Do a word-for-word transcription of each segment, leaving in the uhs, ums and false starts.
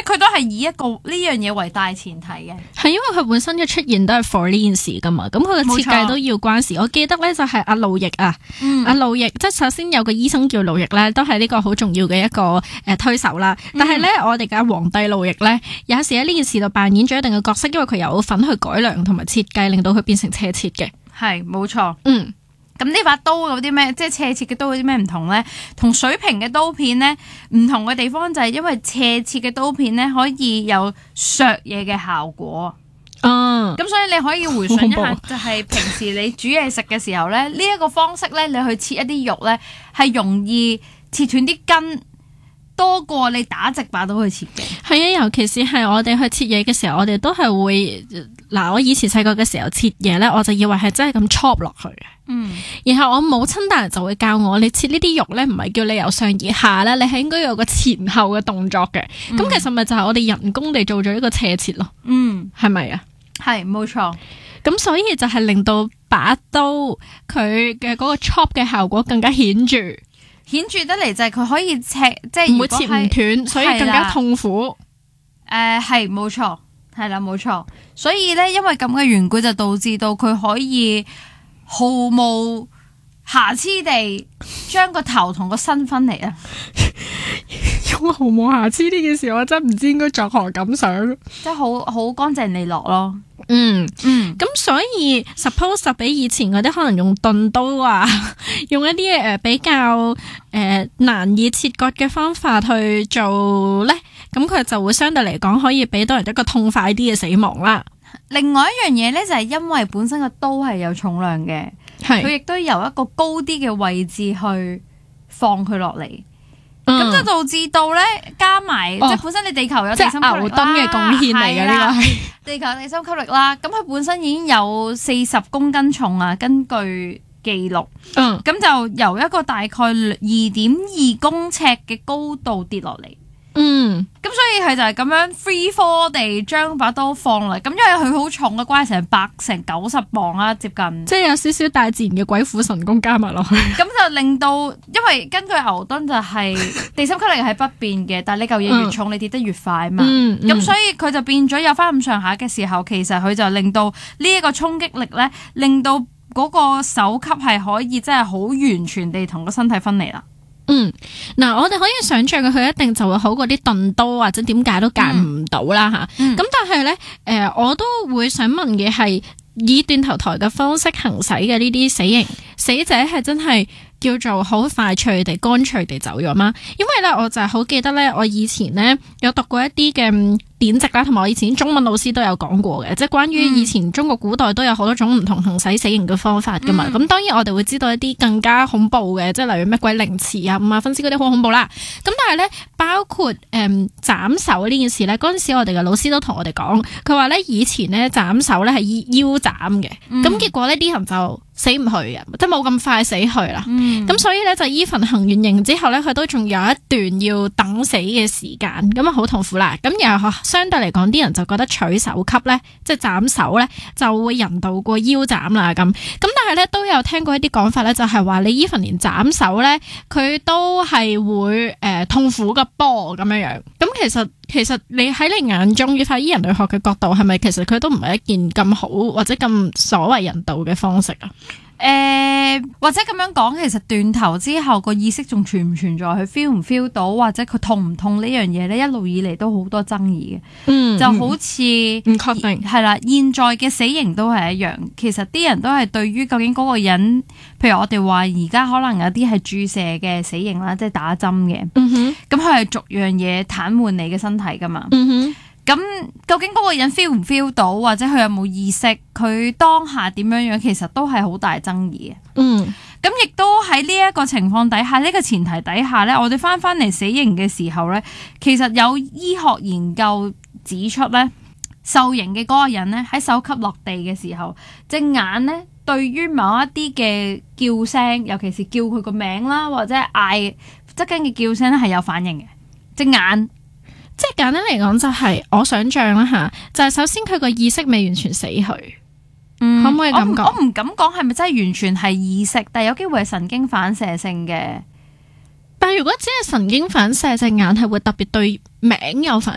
佢都係以一個呢樣嘢為大前提嘅。 係因為佢本身嘅出現都係 for 呢件事噶嘛，咁佢嘅設計都要關事。我記得咧就係阿路易啊， 嗯、 阿路易即係首先有個醫生叫路易咧，都係呢個好重要嘅一個誒、呃、推手啦。但係咧、嗯、我哋嘅皇帝路易咧，有時喺呢件事度扮演咗一定嘅角色，因為佢有份去改良同埋設計，令到佢變成斜切嘅。 係冇錯， 嗯。 咁呢把刀有啲咩，即係斜切嘅刀有啲咩唔同咧？同水平嘅刀片咧唔同嘅地方就係因為斜切嘅刀片咧可以有削嘢嘅效果。 嗯， 咁所以你可以回想一下，就係平時你煮嘢食嘅時候咧，呢、這、一個方式咧，你去切一啲肉咧，係容易切斷啲筋。多過你打直把刀去切嘅。係啊，尤其是係我哋去切嘢嘅時候，我哋都係會嗱，我以前細個嘅時候切嘢咧，我就以為係真係咁 chop 落去嘅。嗯，然後我母親大人就會教我，你切呢啲肉咧，唔係叫你由上而下咧，你係應該有個前後嘅動作嘅。咁、嗯、其實咪就係我哋人工地做咗一個斜切咯。嗯，係咪啊？係，冇錯。咁所以就係令到把刀佢嘅嗰個 chop 嘅效果更加顯著。顯著得嚟就係佢可以切，即係唔會切唔斷，所以更加痛苦。誒，係冇錯，係啦冇錯。所以咧，因為咁嘅緣故，就導致到佢可以毫無瑕疵地將個頭同個身分離啊！因為毫無瑕疵呢件事，我真唔知應該作何感想。即係好好乾淨利落咯。嗯嗯，咁所以 suppose 比以前嗰啲可能用鈍刀啊，用一啲誒比較誒、呃、難以切割嘅方法去做咧，咁佢就會相對嚟講可以俾到人一個痛快啲嘅死亡啦。另外一樣嘢咧就係因為本身個刀係有重量嘅，佢亦都由一個高啲嘅位置去放佢落嚟。咁、嗯、就導致到咧，加埋、哦、即係本身你地球有地心吸力啦，牛頓嘅貢獻嚟嘅呢個係地球地心吸力啦。咁佢本身已經有四十公斤重啊，根據記錄。嗯，咁就由一個大概二點二公尺嘅高度跌落嚟。嗯，咁所以係就係咁樣 free fall 地將把刀放落嚟。咁因為佢好重嘅關係，成百成九十磅啦，接近。即係有少少大自然嘅鬼斧神工加埋落去。咁就令到，因為根據牛頓就係地心吸力係不變嘅，但係呢嚿嘢越重，嗯、你跌得越快嘛。咁、嗯嗯、所以佢就變咗有翻咁上下嘅時候，其實佢就令到呢一個衝擊力咧，令到嗰個首級係可以真係好完全地同個身體分離啦。嗯，嗱，我哋可以想象嘅佢一定就會好過啲鈍刀或者點解都揀唔到啦吓。咁、嗯嗯、但係咧，誒、呃，我都會想問嘅係，以斷頭台嘅方式行使嘅呢啲死刑，死者係真係叫做好快脆地、乾脆地走咗嗎？因為咧，我就係好記得咧，我以前咧有讀過一啲嘅典籍啦，同埋我以前中文老師都有講過嘅，即係關於以前中國古代都有好多種唔同行使死刑嘅方法噶嘛。咁、嗯、當然我哋會知道一啲更加恐怖嘅，即係例如咩鬼凌遲啊、五馬分屍嗰啲好恐怖啦。咁但係咧，包括誒、嗯、斬首呢件事咧，嗰陣時我哋嘅老師都同我哋講，佢話咧以前咧斬首咧係以腰斬嘅，咁、嗯、結果呢啲人就死唔去嘅，即係冇咁快死去啦。咁、嗯、所以咧就even行完刑之後咧，佢都仲有一段要等死嘅時間，咁啊好痛苦啦。咁然後相對嚟講，啲人就覺得取首級咧，即係斬首咧，就會人道過腰斬啦。咁咁但係咧都有聽過一啲講法咧，就係話你 even 連斬首咧，佢都係會誒、呃、痛苦嘅波咁樣樣。咁其實其實你喺你眼中，以法醫人類學嘅角度，係咪其實佢都唔係一件咁好或者咁所謂人道嘅方式啊？誒、呃，或者咁樣講，其實斷頭之後個意識仲存唔存在，佢 feel 唔 feel 到，或者佢痛唔痛呢樣嘢咧，一路以嚟都好多爭議嘅。嗯，就好似唔確定係啦。現在嘅死刑都係一樣，其實啲人都係對於究竟嗰個人，譬如我哋話而家可能有啲係注射嘅死刑啦，即係打針嘅。嗯哼，咁佢係逐樣嘢癱瘓你嘅身體噶嘛。嗯哼。咁究竟嗰個人 feel 唔 feel 到，或者佢有冇意識，佢當下點樣樣，其實都係好大爭議嘅。嗯，咁亦都喺呢一個情況底下，呢、呢個前提底下咧，我哋翻翻嚟死刑嘅時候咧，其實有醫學研究指出咧，受刑嘅嗰個人咧喺首級落地嘅時候，隻眼咧對於某一啲嘅叫聲，尤其是叫佢個名啦，或者嗌側跟嘅叫聲咧係有反應嘅，隻眼。即係簡單嚟講，就係我想象啦吓，就係首先佢個意識未完全死去，嗯、可唔可以咁講？我唔敢講係咪真係完全係意識，但係有機會係神經反射性嘅。但係如果只係神經反射，隻眼係會特別對名有反應嗎？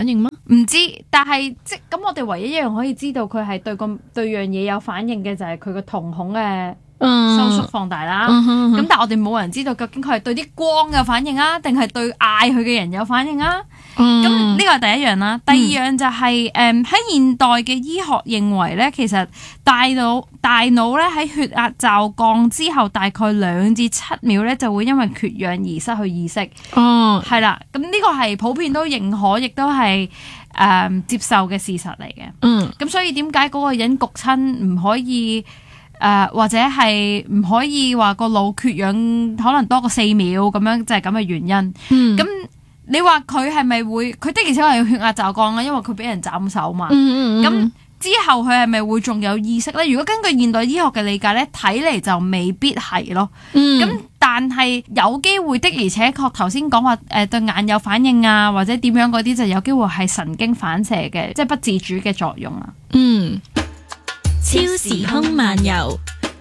唔知，但係即咁，我哋唯一一樣可以知道佢係對個對樣嘢有反應嘅，就係佢個瞳孔嘅收縮放大啦。咁、嗯嗯、但係我哋冇人知道究竟佢係對啲光有反應啊，定係對嗌佢嘅人有反應啊？咁呢個係第一樣啦。第二樣就係誒喺現代嘅醫學認為咧，其實大腦大腦咧喺血壓驟降之後，大概兩至七秒咧就會因為缺氧而失去意識。哦，係啦。咁呢個係普遍都認可，亦都係誒、呃、接受嘅事實嚟嘅。嗯。咁所以點解嗰個人焗親唔可以誒、呃，或者係唔可以話個腦缺氧可能多過四秒咁樣，就係咁嘅原因。嗯。咁你話佢係咪會？佢的而且確係血壓驟降啦，因為佢俾人斬手嘛。咁、嗯嗯、之後佢係咪會仲有意識咧？如果根據現代醫學嘅理解咧，睇嚟就未必係咯。咁、嗯、但係有機會的而且確頭先講話誒對眼有反應啊，或者點樣嗰啲就有機會係神經反射嘅，即係不自主嘅作用啊。嗯， 超時空漫遊。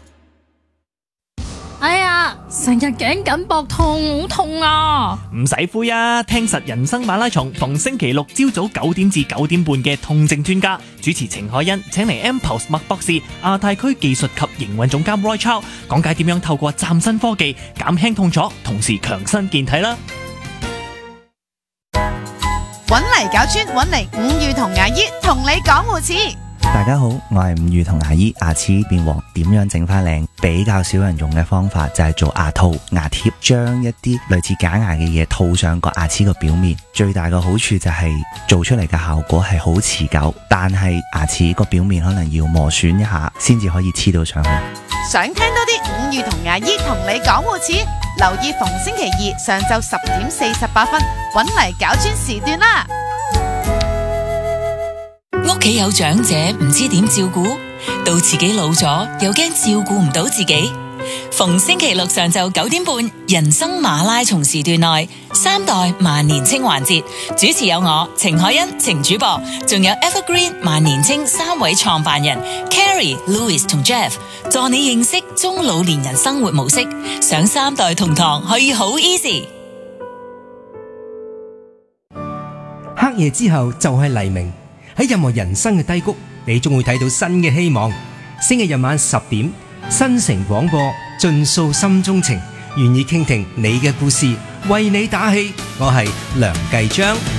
哎呀，成日頸緊膊痛，好痛啊！ 唔使灰啊，聽實人生馬拉松，逢星期六朝早九點至九點半嘅痛症專家主持程海欣，請嚟 M-Pulse 麥博士、亞太區技術及營運總監 Roy Chow 講解點樣透過嶄新科技減輕痛楚，同時強身健體啦！ 搵嚟搞村，搵嚟五月同牙醫同你講護齒。 大家好，我係五月同牙醫。牙齒變黃點樣整翻靚？比較少人用嘅方法就係做牙套、牙貼，將一啲類似假牙嘅嘢套上個牙齒個表面。最大嘅好處就係做出嚟嘅效果係好持久，但係牙齒個表面可能要磨損一下先至可以黐到上去。 想聽多啲五月同牙醫同你講護齒，留意逢星期二上晝十點四十八分，搵嚟搞村時段啦。 屋企有長者唔知點照顧，到自己老咗又驚照顧唔到自己。逢星期六上晝九點半，人生馬拉松時段內，三代萬年青環節，主持有我程海欣、程主播，仲有 Evergreen 萬年青三位創辦人 Carrie、Louis 同 Jeff， 助你認識中老年人生活模式，上三代同堂可以好 easy。 黑夜之後就係黎明。喺任何人生嘅低谷，你終會睇到新嘅希望。星期日晚十點，新城廣播盡訴心中情，願意傾聽你嘅故事，為你打氣。我係梁繼章。